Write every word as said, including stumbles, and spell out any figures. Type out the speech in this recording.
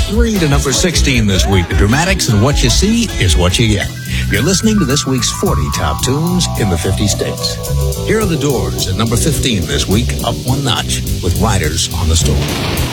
three to number sixteen this week. The Dramatics and What You See Is What You Get. You're listening to this week's forty top tunes in the fifty states. Here are the Doors at number fifteen this week, up one notch with Riders on the Storm.